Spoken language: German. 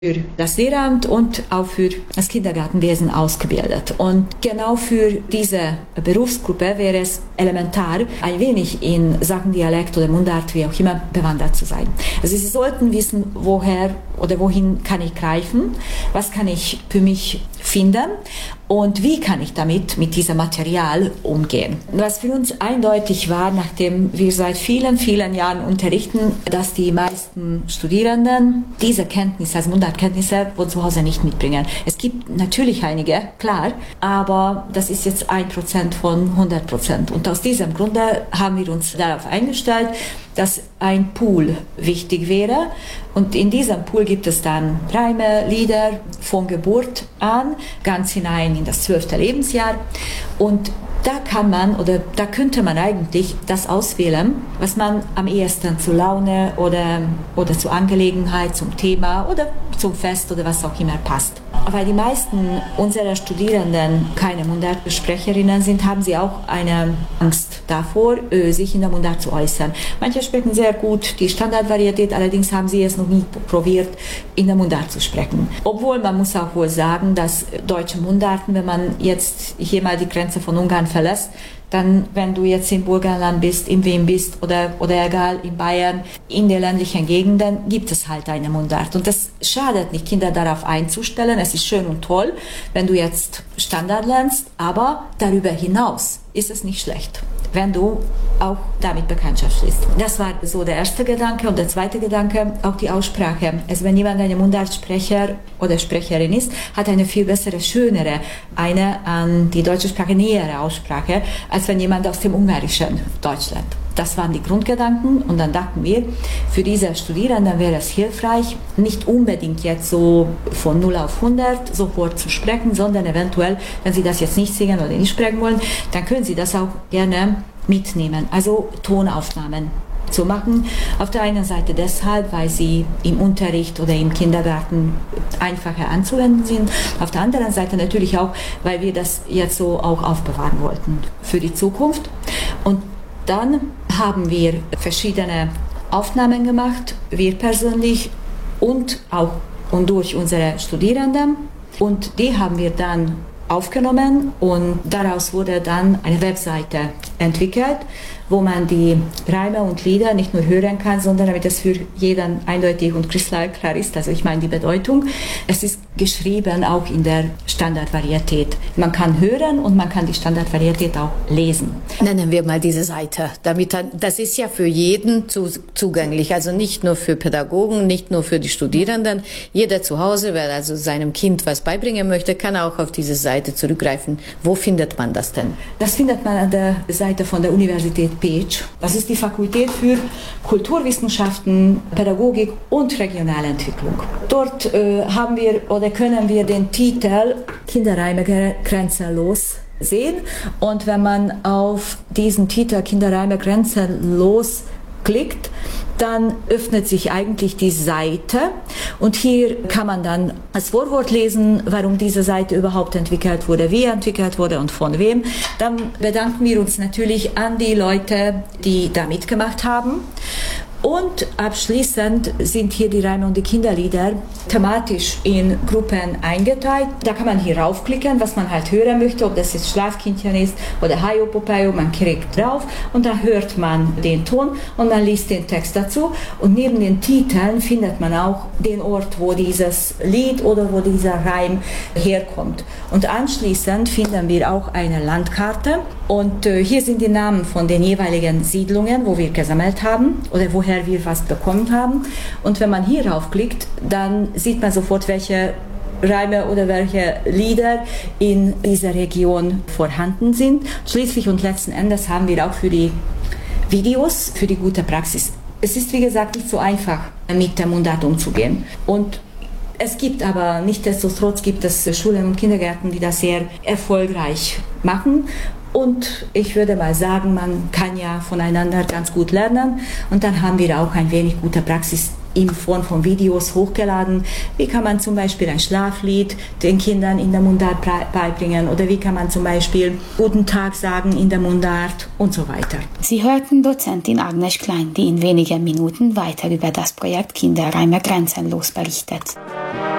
für das Lehramt und auch für das Kindergartenwesen ausgebildet. Und genau für diese Berufsgruppe wäre es elementar, ein wenig in Sachen Dialekt oder Mundart, wie auch immer, bewandert zu sein. Also Sie sollten wissen, woher oder wohin kann ich greifen, was kann ich für mich finden und wie kann ich damit, mit diesem Material umgehen. Was für uns eindeutig war, nachdem wir seit vielen, vielen Jahren unterrichten, dass die meisten Studierenden diese Kenntnisse, also Mundartkenntnisse, von zu Hause nicht mitbringen. Es gibt natürlich einige, klar, aber das ist jetzt 1% von 100%. Und aus diesem Grunde haben wir uns darauf eingestellt, dass ein Pool wichtig wäre. Und in diesem Pool gibt es dann Reime, Lieder von Geburt an, ganz hinein in das 12. Lebensjahr. Und da kann man oder da könnte man eigentlich das auswählen, was man am ehesten zur Laune oder zur Angelegenheit, zum Thema oder zum Fest oder was auch immer passt. Weil die meisten unserer Studierenden keine Mundartsprecherinnen sind, haben sie auch eine Angst davor, sich in der Mundart zu äußern. Manche sprechen sehr gut die Standardvarietät, allerdings haben sie es noch nie probiert, in der Mundart zu sprechen. Obwohl man muss auch wohl sagen, dass deutsche Mundarten, wenn man jetzt hier mal die Grenze von Ungarn verlässt, dann, wenn du jetzt im Burgenland bist, in Wien bist oder egal, in Bayern, in den ländlichen Gegenden, gibt es halt eine Mundart. Und das schadet nicht, Kinder darauf einzustellen. Es ist schön und toll, wenn du jetzt Standard lernst, aber darüber hinaus ist es nicht schlecht, wenn du auch damit Bekanntschaft schließt. Das war so der erste Gedanke. Und der zweite Gedanke, auch die Aussprache. Also wenn jemand eine Mundartsprecher oder Sprecherin ist, hat eine viel bessere, schönere, eine an die deutsche Sprache nähere Aussprache, als wenn jemand aus dem ungarischen Deutsch lernt. Das waren die Grundgedanken und dann dachten wir, für diese Studierenden wäre es hilfreich, nicht unbedingt jetzt so von 0 auf 100 sofort zu sprechen, sondern eventuell, wenn Sie das jetzt nicht singen oder nicht sprechen wollen, dann können Sie das auch gerne mitnehmen, also Tonaufnahmen zu machen. Auf der einen Seite deshalb, weil sie im Unterricht oder im Kindergarten einfacher anzuwenden sind. Auf der anderen Seite natürlich auch, weil wir das jetzt so auch aufbewahren wollten für die Zukunft. Und dann haben wir verschiedene Aufnahmen gemacht, wir persönlich und auch und durch unsere Studierenden. Und die haben wir dann aufgenommen und daraus wurde dann eine Webseite entwickelt, wo man die Reime und Lieder nicht nur hören kann, sondern damit es für jeden eindeutig und kristallklar ist, also ich meine die Bedeutung. Es ist geschrieben auch in der Standardvarietät. Man kann hören und man kann die Standardvarietät auch lesen. Nennen wir mal diese Seite, das ist ja für jeden zugänglich, also nicht nur für Pädagogen, nicht nur für die Studierenden. Jeder zu Hause, wer also seinem Kind was beibringen möchte, kann auch auf diese Seite zurückgreifen. Wo findet man das denn? Das findet man an der Seite von der Universität Pécs. Das ist die Fakultät für Kulturwissenschaften, Pädagogik und Regionalentwicklung. Dort haben wir oder können wir den Titel Kinderreime grenzenlos sehen. Und wenn man auf diesen Titel Kinderreime grenzenlos klickt, dann öffnet sich eigentlich die Seite und hier kann man dann als Vorwort lesen, warum diese Seite überhaupt entwickelt wurde, wie entwickelt wurde und von wem. Dann bedanken wir uns natürlich an die Leute, die da mitgemacht haben. Und abschließend sind hier die Reime und die Kinderlieder thematisch in Gruppen eingeteilt. Da kann man hier raufklicken, was man halt hören möchte, ob das jetzt Schlafkindchen ist oder Hajo Popajo, man klickt drauf und dann hört man den Ton und man liest den Text dazu. Und neben den Titeln findet man auch den Ort, wo dieses Lied oder wo dieser Reim herkommt. Und anschließend finden wir auch eine Landkarte und hier sind die Namen von den jeweiligen Siedlungen, wo wir gesammelt haben oder woher wir was bekommen haben. Und wenn man hier raufklickt, dann sieht man sofort, welche Reime oder welche Lieder in dieser Region vorhanden sind. Schließlich und letzten Endes haben wir auch für die Videos, für die gute Praxis. Es ist, wie gesagt, nicht so einfach, mit der Mundart umzugehen. Und es gibt aber nichtsdestotrotz gibt es Schulen und Kindergärten, die das sehr erfolgreich machen. Und ich würde mal sagen, man kann ja voneinander ganz gut lernen. Und dann haben wir auch ein wenig gute Praxis in Form von Videos hochgeladen. Wie kann man zum Beispiel ein Schlaflied den Kindern in der Mundart beibringen oder wie kann man zum Beispiel Guten Tag sagen in der Mundart und so weiter. Sie hörten Dozentin Agnes Klein, die in wenigen Minuten weiter über das Projekt Kinderreime grenzenlos berichtet.